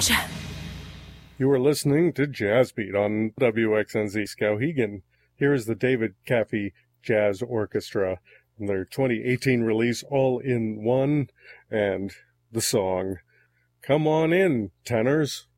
You are listening to Jazz Beat on WXNZ Skowhegan. Here is the David Caffey Jazz Orchestra and their 2018 release All in One and the song Come On In, Tenors.